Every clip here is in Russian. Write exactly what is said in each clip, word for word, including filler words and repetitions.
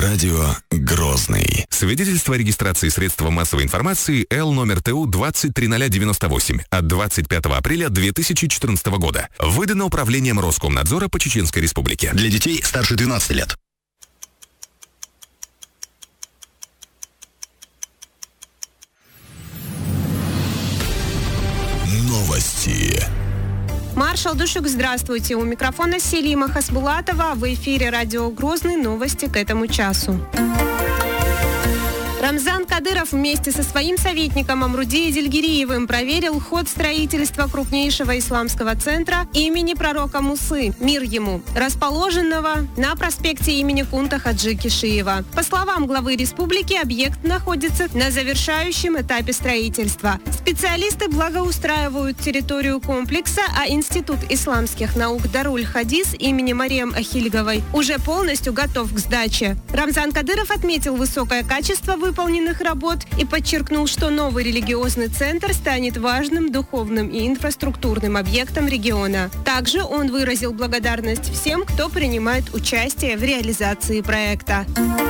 Радио Грозный. Свидетельство о регистрации средства массовой информации Л номер Т У двадцать три ноль девяносто восемь от двадцать пятого апреля две тысячи четырнадцатого года. Выдано Управлением Роскомнадзора по Чеченской Республике. Для детей старше двенадцати лет. Новости. Маршал Душук, здравствуйте. У микрофона Селима Хасбулатова. В эфире радио Грозный. Новости к этому часу. Рамзан Кадыров вместе со своим советником Амрудией Дильгириевым проверил ход строительства крупнейшего исламского центра имени пророка Мусы, мир ему, расположенного на проспекте имени Кунта Хаджи Кишиева. По словам главы республики, объект находится на завершающем этапе строительства. Специалисты благоустраивают территорию комплекса, а Институт исламских наук Даруль Хадис имени Мариам Ахильговой уже полностью готов к сдаче. Рамзан Кадыров отметил высокое качество выполнения выполненных работ и подчеркнул, что новый религиозный центр станет важным духовным и инфраструктурным объектом региона. Также он выразил благодарность всем, кто принимает участие в реализации проекта.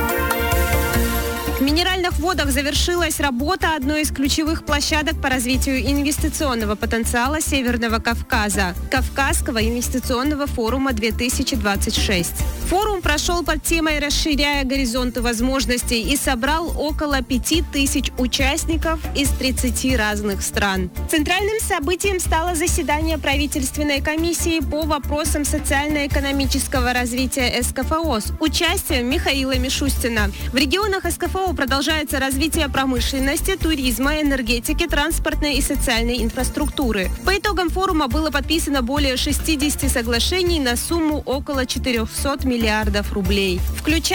В Минеральных водах завершилась работа одной из ключевых площадок по развитию инвестиционного потенциала Северного Кавказа – Кавказского инвестиционного форума две тысячи двадцать шесть. Форум прошел под темой «Расширяя горизонты возможностей» и собрал около пяти тысяч участников из тридцати разных стран. Центральным событием стало заседание правительственной комиссии по вопросам социально-экономического развития эс ка эф о с участием Михаила Мишустина. В регионах эс ка эф о продолжается развитие промышленности, туризма, энергетики, транспортной и социальной инфраструктуры. По итогам форума было подписано более шестидесяти соглашений на сумму около четырехсот миллиардов рублей, включая